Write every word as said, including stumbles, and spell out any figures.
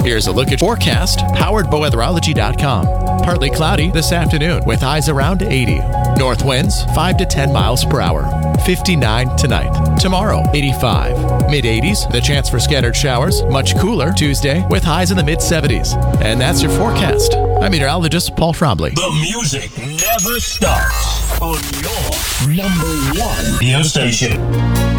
Here's a look at forecast powered by weatherology dot com. Partly cloudy this afternoon with highs around eighty. North winds five to ten miles per hour. fifty-nine tonight. Tomorrow, eighty-five. mid eighties, the chance for scattered showers. Much cooler Tuesday with highs in the mid seventies. And that's your forecast. I'm meteorologist Paul Trombley. The music never stops on your number one radio station.